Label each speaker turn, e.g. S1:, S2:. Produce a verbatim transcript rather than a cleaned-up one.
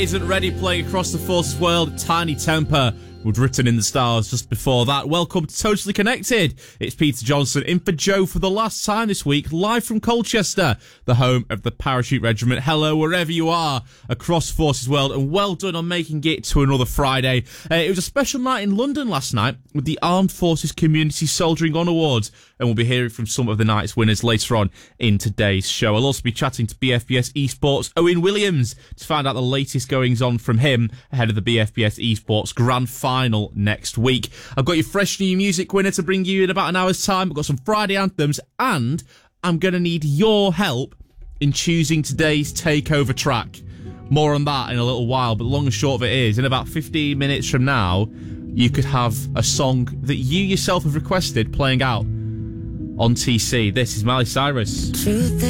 S1: Isn't ready, playing Across the Forces World. Tiny Temper was written in the stars just before that. Welcome to Totally Connected. It's Peter Johnson in for Joe for the last time this week, live from Colchester, the home of the Parachute Regiment. Hello, wherever you are across Forces World, and well done on making it to another Friday. Uh, it was a special night in London last night with the Armed Forces Community Soldiering On Awards, and we'll be hearing from some of the night's winners later on in today's show. I'll also be chatting to B F B S Esports' Owen Williams to find out the latest goings on from him ahead of the B F B S Esports Grand Final next week. I've got your fresh new music winner to bring you in about an hour's time. I've got some Friday anthems, and I'm going to need your help in choosing today's takeover track. More on that in a little while, but the long and short of it is, in about fifteen minutes from now, you could have a song that you yourself have requested playing out on T C. This is Miley Cyrus.
S2: Truth